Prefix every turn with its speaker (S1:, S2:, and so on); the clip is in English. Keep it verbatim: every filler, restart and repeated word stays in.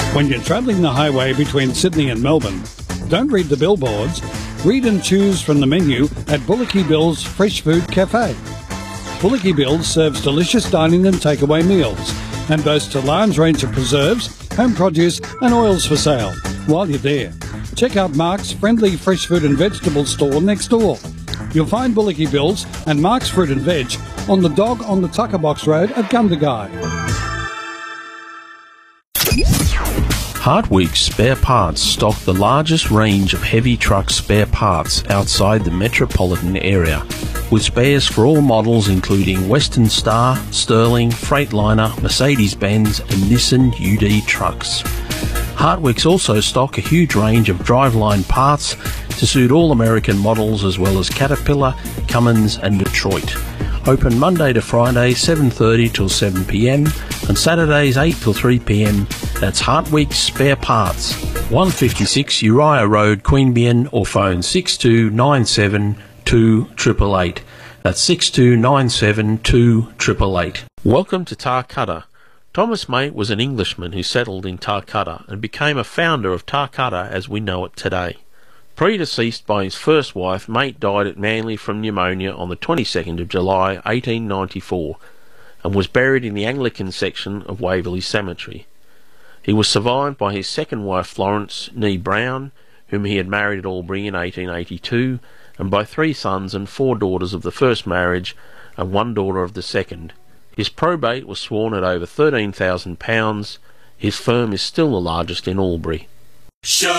S1: When you're travelling the highway between Sydney and Melbourne, don't read the billboards. Read and choose from the menu at Bullocky Bill's Fresh Food Cafe. Bullocky Bill's serves delicious dining and takeaway meals and boasts a large range of preserves, home produce and oils for sale. While you're there, check out Mark's friendly fresh fruit and vegetable store next door. You'll find Bullocky Bill's and Mark's Fruit and Veg on the Dog on the Tucker Box Road at Gundagai.
S2: Hartwig Spare Parts stock the largest range of heavy truck spare parts outside the metropolitan area, with spares for all models including Western Star, Sterling, Freightliner, Mercedes-Benz and Nissan U D trucks. Hartwigs also stock a huge range of driveline parts to suit all American models as well as Caterpillar, Cummins and Detroit. Open Monday to Friday seven thirty till seven p m and Saturdays eight till three p m. That's Hartwig Spare Parts, one fifty-six Uriah Road, Queanbeyan, or phone six two nine seven two eight eight eight. That's six two nine seven two eight eight eight. Welcome to Tarcutta. Thomas Mate was an Englishman who settled in Tarcutta and became a founder of Tarcutta as we know it today. Predeceased by his first wife, Mate died at Manly from pneumonia on the twenty-second of July eighteen ninety-four and was buried in the Anglican section of Waverley Cemetery. He was survived by his second wife Florence Nee Brown, whom he had married at Albury in eighteen eighty-two, and by three sons and four daughters of the first marriage and one daughter of the second. His probate was sworn at over thirteen thousand pounds. His firm is still the largest in Albury. Show